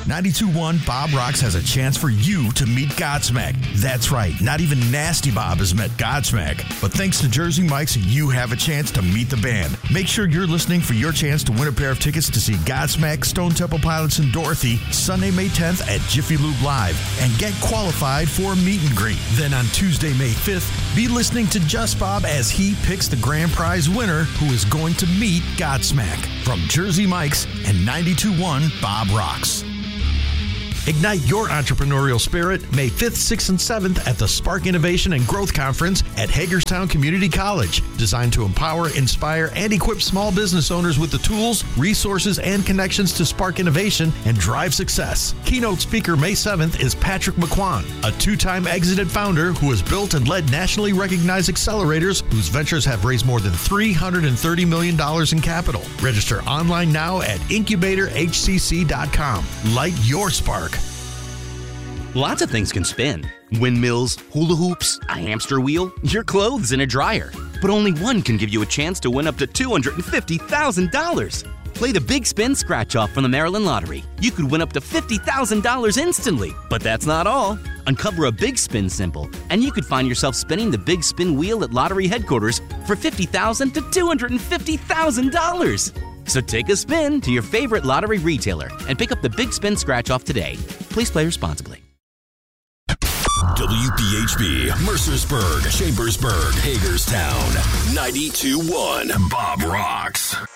92.1 Bob Rocks has a chance for you to meet Godsmack. That's right, not even Nasty Bob has met Godsmack. But thanks to Jersey Mike's, you have a chance to meet the band. Make sure you're listening for your chance to win a pair of tickets to see Godsmack, Stone Temple Pilots, and Dorothy Sunday, May 10th at Jiffy Lube Live and get qualified for a meet and greet. Then on Tuesday, May 5th, be listening to Just Bob as he picks the grand prize winner who is going to meet Godsmack. From Jersey Mike's and 92.1 Bob Rocks. Ignite your entrepreneurial spirit May 5th, 6th, and 7th at the Spark Innovation and Growth Conference at Hagerstown Community College. Designed to empower, inspire, and equip small business owners with the tools, resources, and connections to spark innovation and drive success. Keynote speaker May 7th is Patrick McQuan, a two-time exited founder who has built and led nationally recognized accelerators whose ventures have raised more than $330 million in capital. Register online now at incubatorhcc.com. Light your spark. Lots of things can spin. Windmills, hula hoops, a hamster wheel, your clothes in a dryer. But only one can give you a chance to win up to $250,000. Play the Big Spin Scratch-Off from the Maryland Lottery. You could win up to $50,000 instantly. But that's not all. Uncover a Big Spin symbol, and you could find yourself spinning the Big Spin wheel at lottery headquarters for $50,000 to $250,000. So take a spin to your favorite lottery retailer and pick up the Big Spin Scratch-Off today. Please play responsibly. WPHB, Mercersburg, Chambersburg, Hagerstown, 92.1 Bob Rocks.